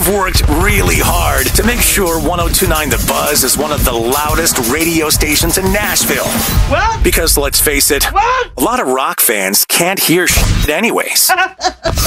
We've worked really hard to make sure 102.9 The Buzz is one of the loudest radio stations in Nashville. What? Because let's face it, What? a lot of rock fans can't hear shit anyways.